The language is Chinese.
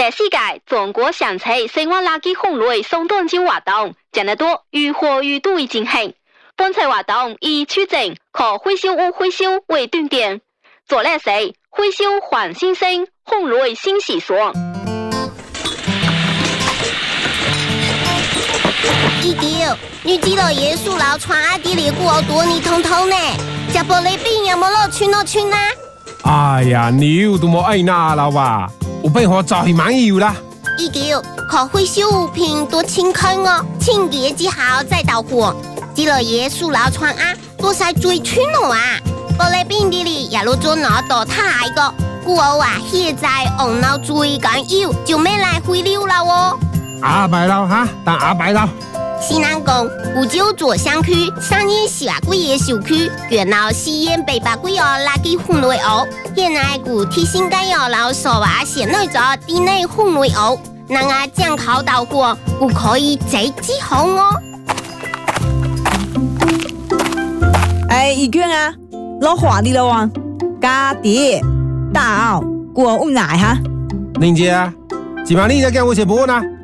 世界中國上次生活垃圾分類送斷招活動，將得多如火如荼進行。本次活動以出征可回收物回收為重點，做了是回收還新生，分類新習俗。 19，你知道耶穌老傳阿弟嚟過多你通通呢？食玻璃餅有冇落去啦？ 哎呀，你都冇愛拿啦哇！有辦法早去買油啦。 19，可回收物品多清空哦，清潔之後再到貨。知道耶穌老傳啊，多晒最穿咯啊！玻璃餅啲哩也落咗攞到太個，故我話現在紅腦最緊要就咩來回流啦喎。 阿伯佬哈，當阿伯佬。 西南宮古舊左鄉區上年18個月小區，原來西園北8個月垃圾分類屋，現在古提醒緊要老所話現內咗地內分類屋，能啊將口到貨，古可以直接紅哦。 哎，義娟啊，攞華啲咯喎，家啲大奧過烏奶哈。 玲姐啊，今晚你在跟我寫波呢？